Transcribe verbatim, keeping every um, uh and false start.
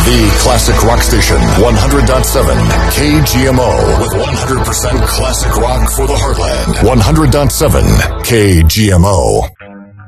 The classic rock station, one hundred point seven K G M O, with one hundred percent classic rock for the heartland. one hundred point seven K G M O.